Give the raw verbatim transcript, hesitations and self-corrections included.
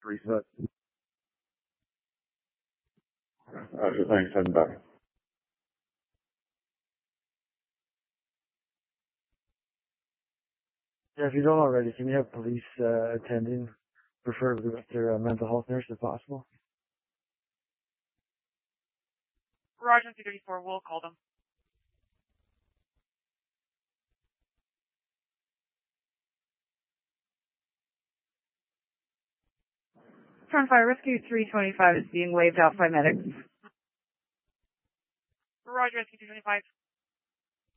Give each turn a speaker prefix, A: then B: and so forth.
A: Reset. Okay, thanks. I'm back. Yeah, if you don't already, can you have police uh, attending, preferably with their uh, mental health nurse if possible?
B: Roger, two thirty-four, we'll call them. Turn Fire Rescue three twenty-five is being waved out by medics. Roger, Rescue two twenty-five.